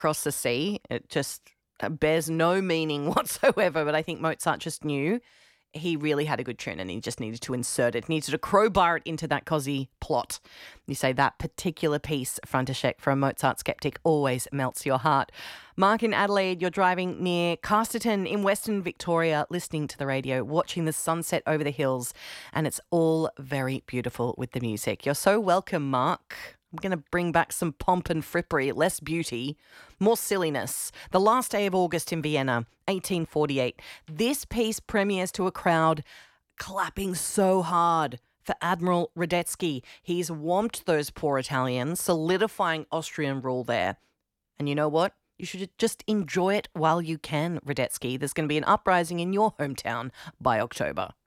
across the sea. It just bears no meaning whatsoever, but I think Mozart just knew he really had a good tune and he just needed to insert it, needed to crowbar it into that cosy plot. You say that particular piece, František, for a Mozart skeptic, always melts your heart. Mark in Adelaide, you're driving near Casterton in Western Victoria, listening to the radio, watching the sunset over the hills, and it's all very beautiful with the music. You're so welcome, Mark. I'm going to bring back some pomp and frippery, less beauty, more silliness. The last day of August in Vienna, 1848. This piece premieres to a crowd clapping so hard for Admiral Radetzky. He's whomped those poor Italians, solidifying Austrian rule there. And you know what? You should just enjoy it while you can, Radetzky. There's going to be an uprising in your hometown by October.